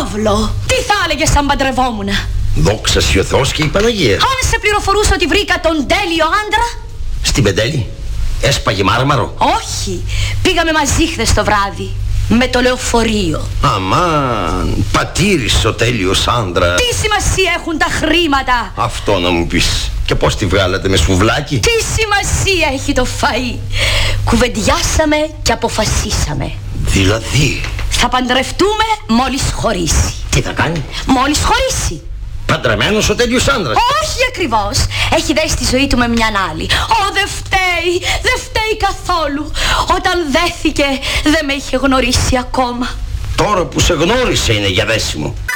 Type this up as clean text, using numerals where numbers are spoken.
Παύλο, τι θα έλεγες αν παντρευόμουνα? Δόξα σοι ο Θεός και η Παναγία. Αν σε πληροφορούσα ότι βρήκα τον τέλειο άντρα. Στην Πεντέλη έσπαγε μάρμαρο? Όχι, πήγαμε μαζί χθες το βράδυ με το λεωφορείο. Αμάν, πατήρης ο τέλειος άντρα. Τι σημασία έχουν τα χρήματα? Αυτό να μου πεις. Και πώς τη βγάλατε, με σουβλάκι? Τι σημασία έχει το φαΐ? Κουβεντιάσαμε και αποφασίσαμε. Δηλαδή? Θα παντρευτούμε μόλις χωρίσει. Τι θα κάνει? Μόλις χωρίσει. Παντρεμένος ο τέλειος άντρας? Όχι ακριβώς. Έχει δέσει τη ζωή του με μιαν άλλη. Δεν φταίει καθόλου. Όταν δέθηκε δεν με είχε γνωρίσει ακόμα. Τώρα που σε γνώρισε είναι για δέσιμο.